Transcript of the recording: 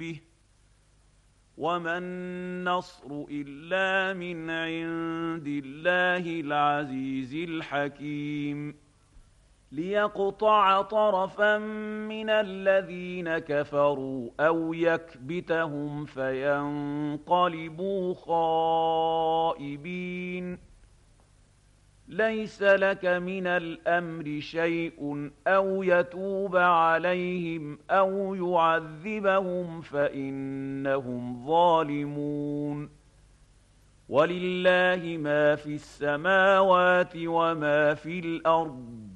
به وما النصر إلا من عند الله العزيز الحكيم ليقطع طرفا من الذين كفروا أو يكبتهم فينقلبوا خائبين ليس لك من الأمر شيء أو يتوب عليهم أو يعذبهم فإنهم ظالمون ولله ما في السماوات وما في الأرض